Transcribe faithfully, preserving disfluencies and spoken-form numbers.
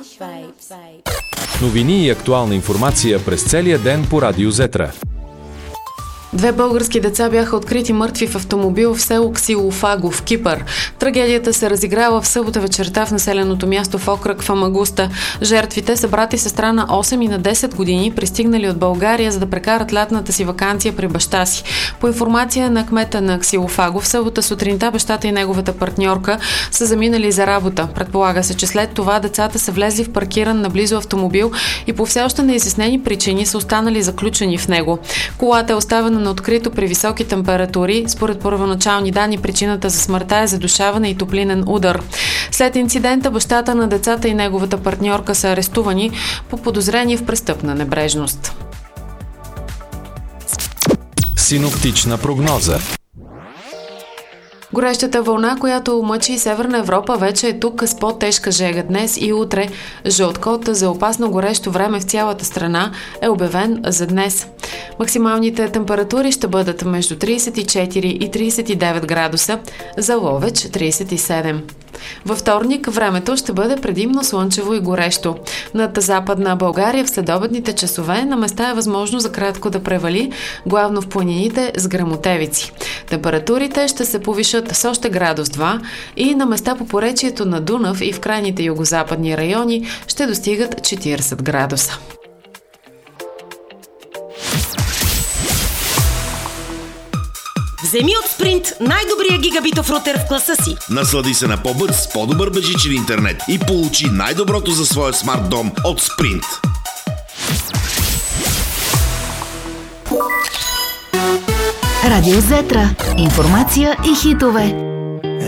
Новини и актуална информация през целия ден по Радио Зетра. Две български деца бяха открити мъртви в автомобил в село Ксилофаго в Кипър. Трагедията се разиграла в събота вечерта в населеното място в окръг Фамагуста. Жертвите са брат и сестра на осем и на десет години, пристигнали от България, за да прекарат лятната си ваканция при баща си. По информация на кмета на Ксилофаго, в събота сутринта бащата и неговата партньорка са заминали за работа. Предполага се, че след това децата са влезли в паркиран наблизо автомобил и по все още неизяснени причини са останали заключени в него. Колата е оставена на открито при високи температури. Според първоначални данни, причината за смъртта е задушаване и топлинен удар. След инцидента бащата на децата и неговата партньорка са арестувани по подозрение в престъпна небрежност. Синоптична прогноза. Горещата вълна, която мъчи Северна Европа, вече е тук с по-тежка жега. Днес и утре жълт код за опасно горещо време в цялата страна е обявен за днес. Максималните температури ще бъдат между трийсет и четири и трийсет и девет градуса, за Ловеч трийсет и седем. Във вторник времето ще бъде предимно слънчево и горещо. Над Западна България в следобедните часове на места е възможно за кратко да превали, главно в планините с гръмотевици. Температурите ще се повишат с още градус два и на места по поречието на Дунав и в крайните югозападни райони ще достигат четирийсет градуса. Вземи от Sprint най-добрия гигабитов рутер в класа си. Наслади се на по-бърз, по-добър бежичен интернет и получи най-доброто за своя смарт дом от Sprint. Радио Зетра. Информация и хитове.